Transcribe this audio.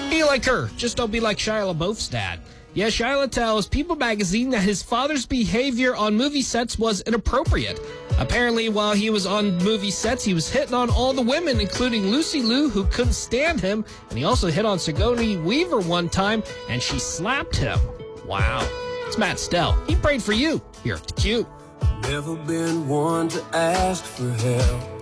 Be like her. Just don't be like Shia LaBeouf's dad. Yeah, Shia tells People magazine that his father's behavior on movie sets was inappropriate. Apparently, while he was on movie sets, he was hitting on all the women, including Lucy Liu, who couldn't stand him. And he also hit on Sigourney Weaver one time, and she slapped him. Wow. It's Matt Stell. He prayed for you here at theCUBE. Never been one to ask for help.